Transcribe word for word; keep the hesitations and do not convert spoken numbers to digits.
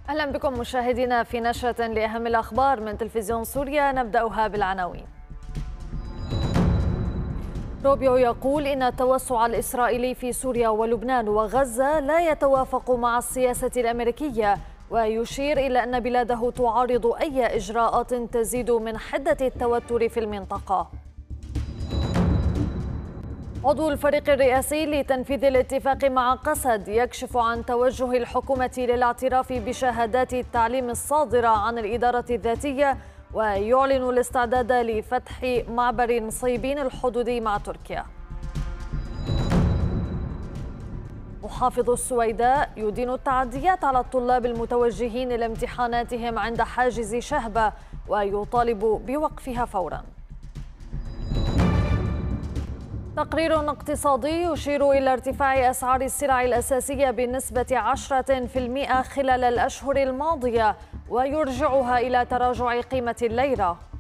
أهلا بكم مشاهدينا في نشرة لأهم الأخبار من تلفزيون سوريا، نبدأها بالعناوين. روبيو يقول إن التوسع الإسرائيلي في سوريا ولبنان وغزة لا يتوافق مع السياسة الأمريكية، ويشير إلى أن بلاده تعارض أي إجراءات تزيد من حدة التوتر في المنطقة. عضو الفريق الرئاسي لتنفيذ الاتفاق مع قسد يكشف عن توجه الحكومة للاعتراف بشهادات التعليم الصادرة عن الإدارة الذاتية، ويعلن الاستعداد لفتح معبر صيبين الحدودي مع تركيا. محافظ السويداء يدين التعديات على الطلاب المتوجهين لامتحاناتهم عند حاجز شهبة، ويطالب بوقفها فوراً. تقرير اقتصادي يشير إلى ارتفاع أسعار السلع الأساسية بنسبة عشرة بالمئة خلال الأشهر الماضية، ويرجعها إلى تراجع قيمة الليرة.